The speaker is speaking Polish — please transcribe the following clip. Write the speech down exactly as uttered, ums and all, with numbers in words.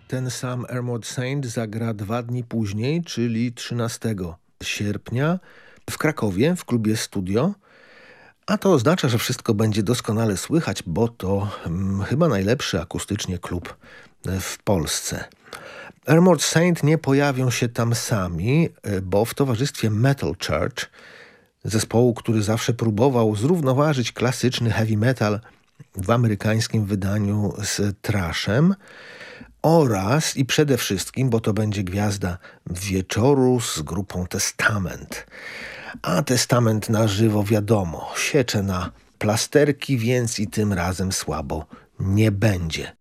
Ten sam Armored Saint zagra dwa dni później, czyli trzynastego sierpnia w Krakowie w klubie Studio. A to oznacza, że wszystko będzie doskonale słychać, bo to hmm, chyba najlepszy akustycznie klub w Polsce. Armored Saint nie pojawią się tam sami, bo w towarzystwie Metal Church, zespołu, który zawsze próbował zrównoważyć klasyczny heavy metal w amerykańskim wydaniu z thrashem, oraz i przede wszystkim, bo to będzie gwiazda wieczoru z grupą Testament. A Testament na żywo wiadomo, siecze na plasterki, więc i tym razem słabo nie będzie.